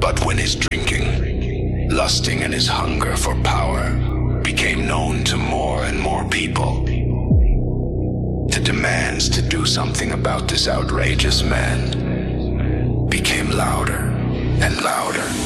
But when his drinking, lusting, and his hunger for power became known to more and more people, the demands to do something about this outrageous man became louder and louder.